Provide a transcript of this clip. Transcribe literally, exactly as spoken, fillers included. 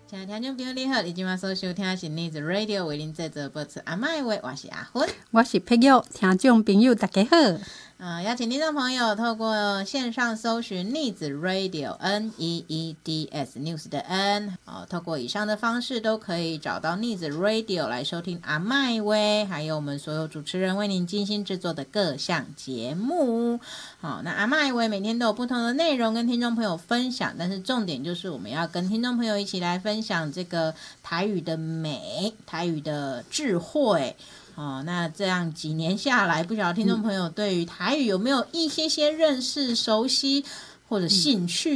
亲爱的听众朋友你好，你今晚所收听的是 Needs Radio 为您制作播出阿麦话，我是阿芬， 我是佩玉，听众朋友大家好。 呃，邀请听众朋友透过线上搜寻 Needs Radio N E E D S News 的 N、哦、透过以上的方式都可以找到 Needs Radio 来收听阿麦威，还有我们所有主持人为您精心制作的各项节目。好、哦，那阿麦威每天都有不同的内容跟听众朋友分享，但是重点就是我们要跟听众朋友一起来分享这个台语的美，台语的智慧。哦，那这样几年下来，不晓得听众朋友对于台语有没有一些些认识、熟悉或者兴趣